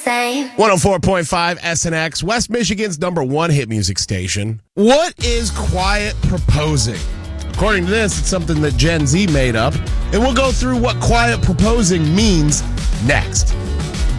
same. 104.5 SNX, West Michigan's #1 hit music station. What is quiet proposing? According to this, it's something that Gen Z made up, and we'll go through what quiet proposing means next.